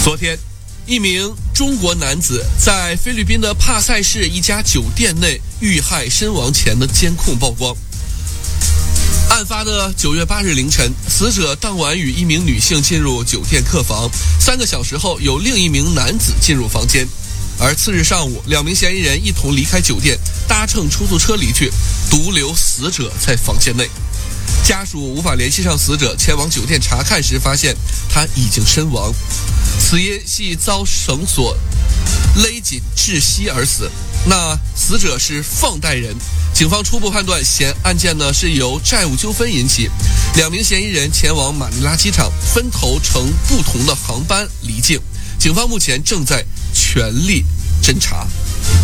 昨天，一名中国男子在菲律宾的帕塞市一家酒店内遇害身亡前的监控曝光。案发的9月8日凌晨，死者当晚与一名女性进入酒店客房，3个小时后有另一名男子进入房间，而次日上午，2名嫌疑人一同离开酒店，搭乘出租车离去，独留死者在房间内。家属无法联系上死者，前往酒店查看时发现他已经身亡，死因系遭绳索勒紧窒息而死。那死者是放贷人，警方初步判断案件是由债务纠纷引起。2名嫌疑人前往马尼拉机场，分头乘不同的航班离境。警方目前正在全力侦查。